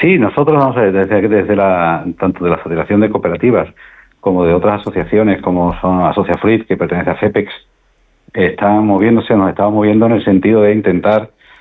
Sí, nosotros, vamos a ver, tanto de la Federación de Cooperativas como de otras asociaciones, como son Asociafruit, que pertenece a FEPEX, nos estamos moviendo en el sentido de intentar